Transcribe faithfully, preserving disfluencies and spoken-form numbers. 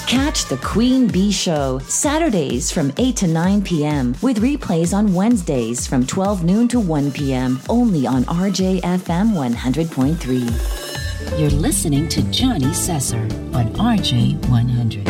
Catch the Queen Bee Show Saturdays from eight to nine p.m. with replays on Wednesdays from twelve noon to one p.m. only on R J F M one hundred point three. You're listening to Johnny Sesser on R J one hundred.